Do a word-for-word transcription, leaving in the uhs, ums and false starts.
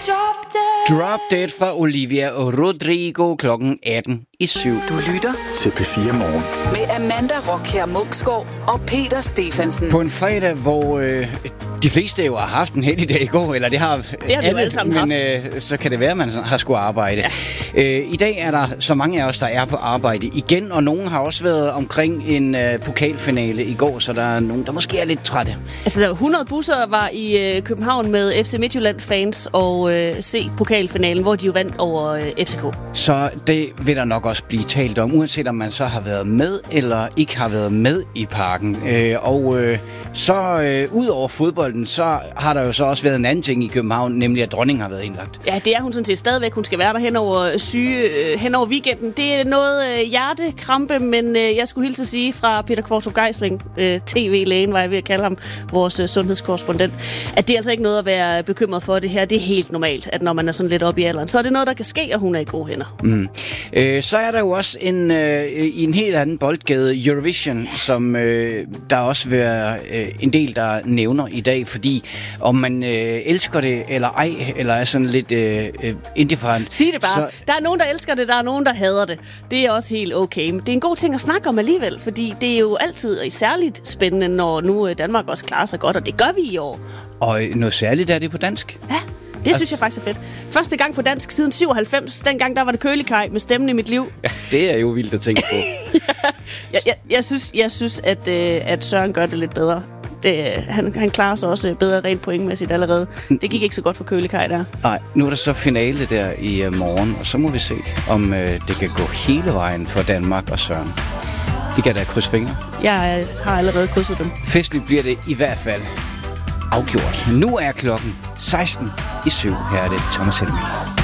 Drop Dead fra Olivia Rodrigo klokken atten i syv. Du lytter til P fire Morgen med Amanda Rockher Munksgaard og Peter Stefansen. På en fredag, hvor øh, de fleste jo har haft en heldig dag i går, eller det har, det har alle, alle sammen men øh, så kan det være, at man har skulle arbejde. Ja. Øh, I dag er der så mange af os, der er på arbejde igen, og nogen har også været omkring en øh, pokalfinale i går, så der er nogen, der måske er lidt trætte. Altså, der var hundrede busser var i øh, København med F C Midtjylland-fans og øh, se pokalfinalen, hvor de jo vandt over øh, F C K. Så det vil der nok også blive talt om, uanset om man så har været med eller ikke har været med i parken. Øh, og øh, så øh, ud over fodbolden, så har der jo så også været en anden ting i København, nemlig at dronningen har været indlagt. Ja, det er hun sådan set stadigvæk. Hun skal være der hen over, syge, øh, hen over weekenden. Det er noget øh, hjertekrampe, men øh, jeg skulle hilse at sige fra Peter Kvartrup Geisling, øh, T V-lægen, var jeg ved at kalde ham, vores øh, sundhedskorrespondent, at det er altså ikke noget at være bekymret for det her. Det er helt normalt, at når man er sådan lidt oppe i alderen, så er det noget, der kan ske, og hun er i gode hænder. Mm. Øh, så er der jo også en, øh, i en helt anden boldgade, Eurovision, som øh, der også vil være øh, en del, der nævner i dag, fordi om man øh, elsker det eller ej, eller er sådan lidt øh, indifferent. Sig det bare. Så... Der er nogen, der elsker det, der er nogen, der hader det. Det er også helt okay. Men det er en god ting at snakke om alligevel, fordi det er jo altid og særligt spændende, når nu Danmark også klarer sig godt, og det gør vi i år. Og noget særligt er det på dansk. Ja. Det synes jeg faktisk er fedt. Første gang på dansk siden syvoghalvfems. Dengang der var det Kølikaj med Stemmen i mit liv. Ja, det er jo vildt at tænke på. ja, jeg, jeg, jeg synes, jeg synes at, øh, at Søren gør det lidt bedre. Det, han, han klarer sig også bedre rent pointmæssigt allerede. Det gik ikke så godt for Kølikaj der. Nej, nu er der så finale der i uh, morgen, og så må vi se, om uh, det kan gå hele vejen for Danmark og Søren. Vi kan da krydse fingre. Jeg øh, har allerede krydset dem. Festligt bliver det i hvert fald afgjort. Nu er klokken seksten i syv. Her er det Thomas Helmig.